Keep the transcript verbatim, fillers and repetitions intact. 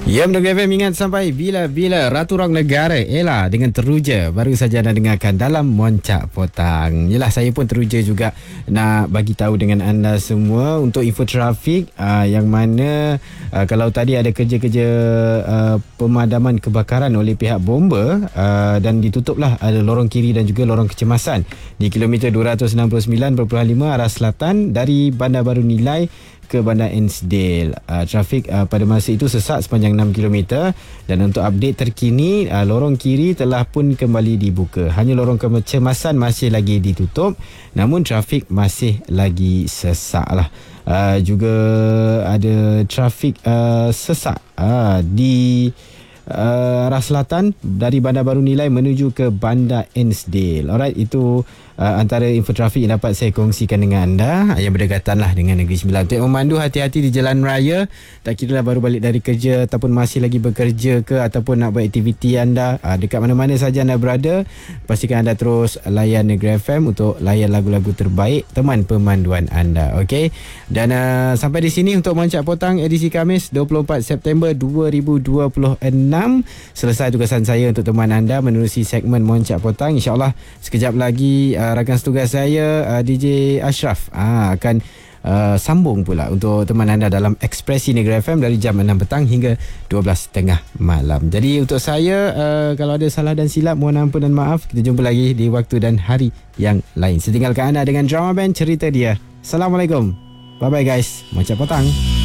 Ya, Mendengar F M, ingat sampai bila-bila Ratu Rock Negara Ella dengan Teruja baru saja anda dengarkan dalam Moncak Potang. Yelah, saya pun teruja juga nak bagi tahu dengan anda semua untuk info trafik uh, yang mana uh, kalau tadi ada kerja-kerja uh, pemadaman kebakaran oleh pihak bomba uh, dan ditutuplah ada lorong kiri dan juga lorong kecemasan di kilometer dua ratus enam puluh sembilan perpuluhan lima arah selatan dari Bandar Baru Nilai ke Bandar Ainsdale. Uh, trafik uh, pada masa itu sesak sepanjang enam kilometer dan untuk update terkini uh, lorong kiri telah pun kembali dibuka. Hanya lorong kecemasan masih lagi ditutup, namun trafik masih lagi sesak lah. Uh, juga ada trafik uh, sesak uh, di uh, arah selatan dari Bandar Baru Nilai menuju ke Bandar Ainsdale. Alright, itu Uh, antara info trafik yang dapat saya kongsikan dengan anda yang berdekatan lah dengan Negeri Sembilan. Untuk memandu, hati-hati di jalan raya, tak kira lah baru balik dari kerja ataupun masih lagi bekerja ke ataupun nak buat aktiviti anda, uh, dekat mana-mana saja anda berada, pastikan anda terus layan Negeri F M untuk layan lagu-lagu terbaik teman pemanduan anda. Okey, dan uh, sampai di sini untuk Moncak Potang edisi Khamis dua puluh empat September dua ribu dua puluh enam. Selesai tugasan saya untuk teman anda menerusi segmen Moncak Potang. InsyaAllah sekejap lagi uh, rakan setugas saya uh, D J Ashraf uh, akan uh, sambung pula untuk teman anda dalam Ekspresi Negeri F M dari jam enam petang hingga dua belas tiga puluh malam. Jadi untuk saya, uh, kalau ada salah dan silap, mohon ampun dan maaf. Kita jumpa lagi di waktu dan hari yang lain. Saya tinggalkan anda dengan drama band Cerita Dia. Assalamualaikum. Bye bye guys. Moncak Potang.